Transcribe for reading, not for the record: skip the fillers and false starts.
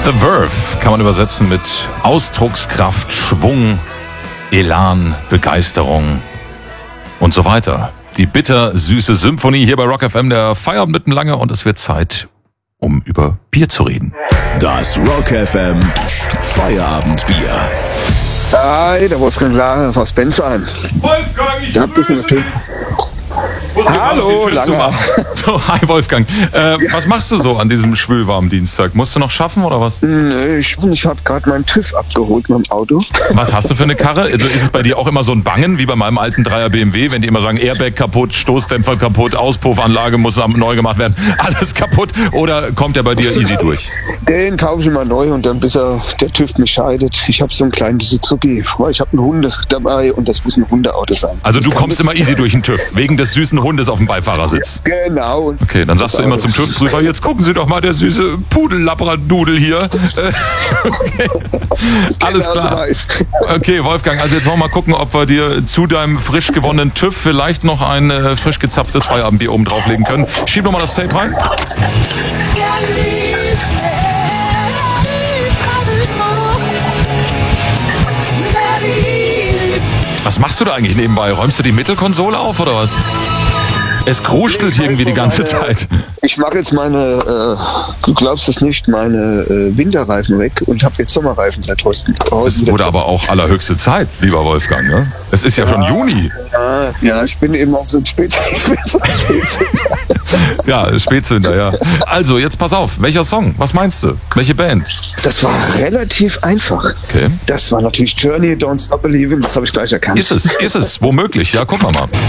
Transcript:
The Verve kann man übersetzen mit Ausdruckskraft, Schwung, Elan, Begeisterung und so weiter. Die bittersüße Symphonie hier bei Rock FM, der Feierabend mitten lange, und es wird Zeit, um über Bier zu reden. Das Rock FM Feierabendbier. Hi, der Wolfgang Lahr aus Bensheim. Wolfgang, ich habt das natürlich. Hallo, Langer. So, hi Wolfgang. Was machst du so an diesem schwülwarmen Dienstag? Musst du noch schaffen oder was? Nö, ich habe gerade meinen TÜV abgeholt mit dem Auto. Was hast du für eine Karre? Also ist es bei dir auch immer so ein Bangen, wie bei meinem alten 3er BMW, wenn die immer sagen, Airbag kaputt, Stoßdämpfer kaputt, Auspuffanlage muss neu gemacht werden, alles kaputt? Oder kommt der bei dir easy durch? Den kaufe ich mal neu und dann bis der TÜV mich scheidet. Ich habe so einen kleinen Suzuki, weil ich habe einen Hund dabei und das muss ein Hundeauto sein. Also du kommst immer easy durch den TÜV, wegen des süßen Hundes auf dem Beifahrersitz. Genau. Okay, dann sagst du immer zum TÜV-Prüfer, jetzt gucken Sie doch mal, der süße Pudel-Labradudel hier. Okay. Alles klar. Okay, Wolfgang, also jetzt wollen wir mal gucken, ob wir dir zu deinem frisch gewonnenen TÜV vielleicht noch ein frisch gezapftes Feierabendbier oben drauflegen können. Schieb noch mal das Tape rein. Was machst du da eigentlich nebenbei? Räumst du die Mittelkonsole auf oder was? Es kruschelt irgendwie die ganze Zeit. Ich mache jetzt meine, du glaubst es nicht, meine Winterreifen weg und habe jetzt Sommerreifen seit heute. Es wurde aber auch allerhöchste Zeit, lieber Wolfgang, ne? Es ist ja schon Juni. Ja, ich bin eben auch so ein Spätzünder. Ja, Spätzünder, ja. Also, jetzt pass auf, welcher Song? Was meinst du? Welche Band? Das war relativ einfach. Okay. Das war natürlich Journey, Don't Stop Believing, das habe ich gleich erkannt. Ist es, womöglich, ja, gucken wir mal.